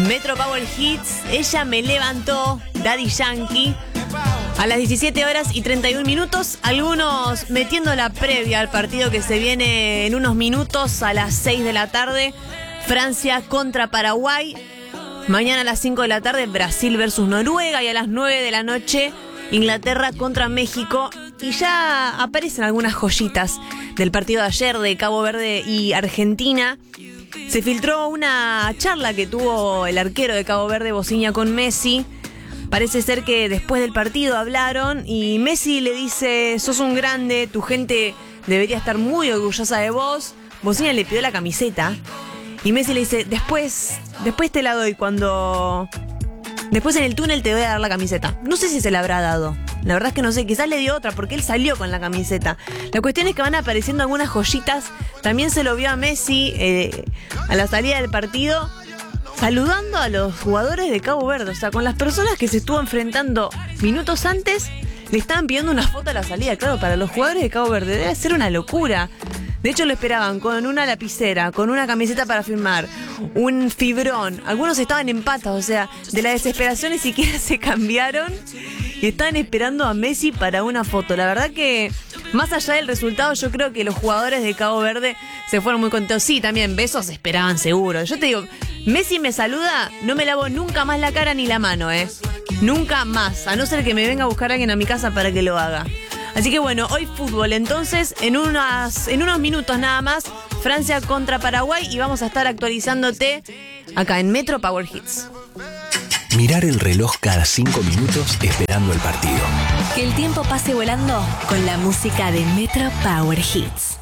Metro Power Hits, Ella me levantó, Daddy Yankee. A las 17 horas y 31 minutos, algunos metiendo la previa al partido que se viene en unos minutos a las 6 de la tarde. Francia contra Paraguay. Mañana a las 5 de la tarde, Brasil versus Noruega. Y a las 9 de la noche, Inglaterra contra México. Y ya aparecen algunas joyitas del partido de ayer de Cabo Verde y Argentina. Se filtró una charla que tuvo el arquero de Cabo Verde, Bociña, con Messi. Parece ser que después del partido hablaron y Messi le dice: sos un grande, tu gente debería estar muy orgullosa de vos. Bociña le pidió la camiseta y Messi le dice: después te la doy después en el túnel te voy a dar la camiseta. No sé si se la habrá dado. La verdad es que no sé, quizás le dio otra porque él salió con la camiseta. La cuestión es que van apareciendo algunas joyitas. También se lo vio a Messi a la salida del partido, saludando a los jugadores de Cabo Verde. O sea, con las personas que se estuvo enfrentando minutos antes, le estaban pidiendo una foto a la salida. Claro, para los jugadores de Cabo Verde debe ser una locura. De hecho, lo esperaban con una lapicera, con una camiseta para firmar, un fibrón. Algunos estaban en patas, o sea, de la desesperación ni siquiera se cambiaron y estaban esperando a Messi para una foto. La verdad que, más allá del resultado, yo creo que los jugadores de Cabo Verde se fueron muy contentos. Sí, también besos esperaban seguro. Yo te digo, Messi me saluda, no me lavo nunca más la cara ni la mano, nunca más, a no ser que me venga a buscar alguien a mi casa para que lo haga. Así que bueno, hoy fútbol, entonces en unos minutos nada más, Francia contra Paraguay, y vamos a estar actualizándote acá en Metro Power Hits. Mirar el reloj cada 5 minutos esperando el partido. Que el tiempo pase volando con la música de Metro Power Hits.